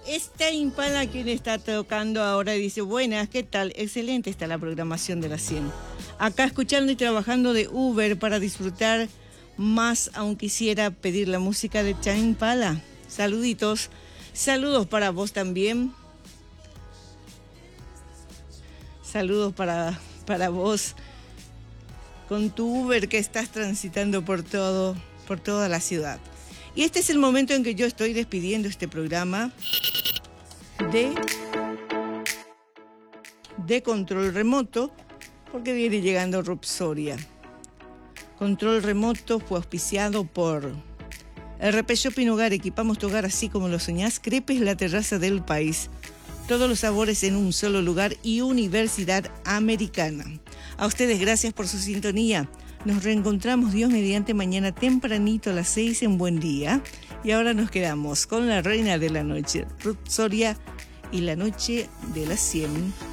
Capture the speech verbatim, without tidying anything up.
Está Impala quien está tocando ahora y dice, buenas, ¿qué tal? Excelente está la programación de la cien. Acá escuchando y trabajando de Uber para disfrutar más, aún quisiera pedir la música de Tame Impala. Saluditos, saludos para vos también. Saludos para, para vos con tu Uber que estás transitando por todo, por toda la ciudad. Y este es el momento en que yo estoy despidiendo este programa de, de Control Remoto, porque viene llegando Rupsoria. Control Remoto fue auspiciado por R P Shopping Hogar. Equipamos tu hogar así como lo soñás. Crepes La Terraza del País. Todos los sabores en un solo lugar y Universidad Americana. A ustedes gracias por su sintonía. Nos reencontramos Dios mediante mañana tempranito a las seis en Buen Día. Y ahora nos quedamos con la reina de la noche, Rupsoria, y la noche de las cien.